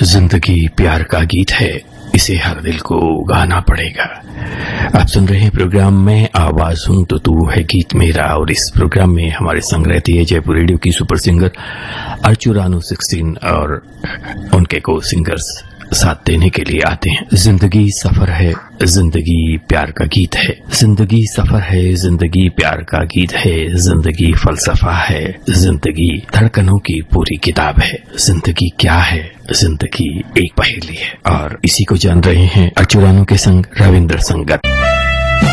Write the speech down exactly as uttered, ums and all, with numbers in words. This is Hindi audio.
जिंदगी प्यार का गीत है, इसे हर दिल को गाना पड़ेगा। आप सुन रहे हैं प्रोग्राम में आवाज हूं तो तू है गीत मेरा, और इस प्रोग्राम में हमारे संग रहती है जयपुर रेडियो की सुपर सिंगर अर्चू रानू सोलह और उनके को सिंगर्स साथ देने के लिए आते हैं। जिंदगी सफर है, जिंदगी प्यार का गीत है। जिंदगी सफर है, जिंदगी प्यार का गीत है। जिंदगी फलसफा है, जिंदगी धड़कनों की पूरी किताब है। जिंदगी क्या है? जिंदगी एक पहेली है। और इसी को जान रहे हैं अर्चू रानू के संग रविंद्र संगत।